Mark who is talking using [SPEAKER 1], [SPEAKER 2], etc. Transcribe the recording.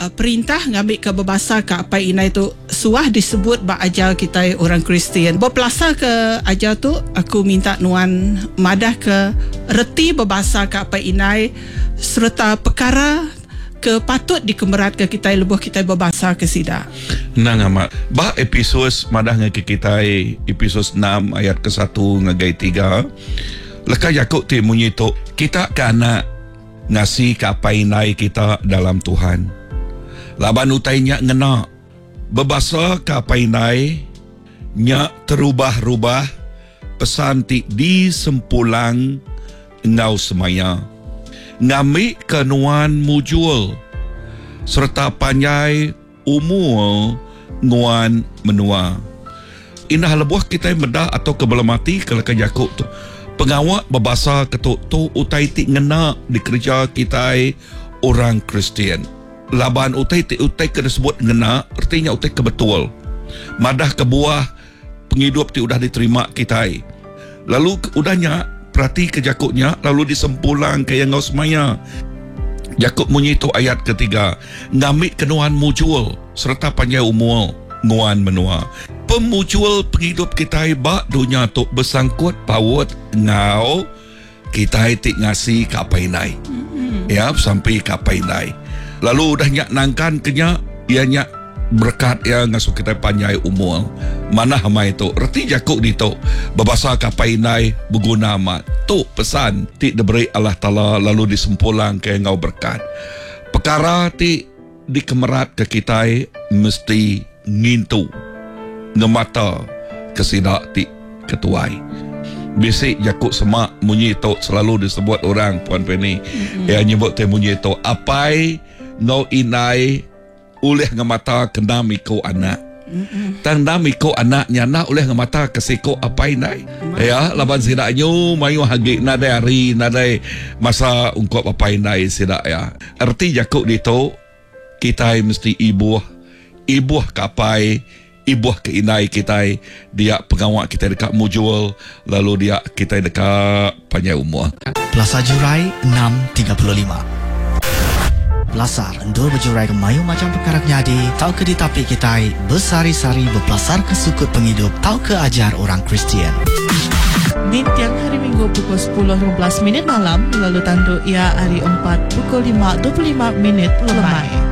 [SPEAKER 1] perintah ngambil ke berbahasa ke apa inai tu suah disebut ba ajar kita orang Kristian. Berpelasa ke ajar tu aku minta nuan madah ke reti berbahasa ke apa inai serta perkara ke patut dikemerat ke kita lebuh kita berbahasa ke sida.
[SPEAKER 2] Nang amat. Bah episod madah ngake kita episod 6 ayat ke 1 ngagai 3. Leka Yakub ti munyi tu kita ke anak ngasih ke apa inai kita dalam Tuhan. Laban utainya ngena berbahasa ke apa inai nya terubah-rubah pesan ti disempulang engau semaya. Ngamik kenuan mujul serta panjai umur nguan menua. Indah lebuh kita medah atau kebelamati kalau ke Yakub tu. Pengawak berbahasa ketuk tu utai ti ngena di kerja kita orang Kristian. Laban utai kena sebut ngena artinya utai kebetul. Madah kebuah penghidup ti udah diterima kita. Lalu udahnya perhati ke Yakubnya lalu disempulang ke yang ngau semaya. Yakub munyi tu ayat ketiga. Ngamik kenuan mujul serta panjang umur nguan menua. Pemujul penghidup kita bak dunia tu bersangkut paut ngau kita tik ngasih kapainai. Ya sampai kapainai. Lalu udah nyak nangkan kenya ia nyak berkat yang ngasuh kita panjang umur. Mana hamai itu reti Yakub dito berbahasa kapainai berguna amat tu pesan ti diberi Allah Ta'ala lalu disempulang ke ngau berkat perkara ti dikemerat ke kita mesti ngintu ngemata kesidak ti ketuai. Bisik Yakub semak munyi tu selalu disebut orang Puan Penny yang nyebut te munyi tu apai ngau inai oleh ngemata kena miko anak. Tanda miko anaknya nak oleh ngemata kesiko apa inai. Ya, laban sidaknyo mayu hagi nadai hari nadai masa ungkap apa inai sidak ya. Arti Yakub dito kita mesti ibuh kapai ibuh ke inai kita dia pengawak kita dekat mujul lalu dia kita dekat panjang umur.
[SPEAKER 3] Plaza Jurai 635. Belasar endor berjurai ke mayu macam perkara nyadi tau ke ditapik kita bersari-sari berpelasar ke sukut penghidup tau ke ajar orang Kristian.
[SPEAKER 4] Di tiang hari Minggu pukul 10.15 malam lalu tandu ia hari 4 pukul 5.25 lemai.